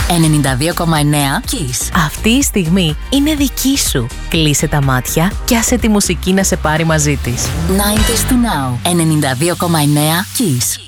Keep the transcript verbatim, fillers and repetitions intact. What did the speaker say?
ενενήντα δύο κόμμα εννέα Kiss. Αυτή η στιγμή είναι δική σου. Κλείσε τα μάτια και άσε τη μουσική να σε πάρει μαζί της. ενενήντα του Now. ενενήντα δύο κόμμα εννέα Kiss.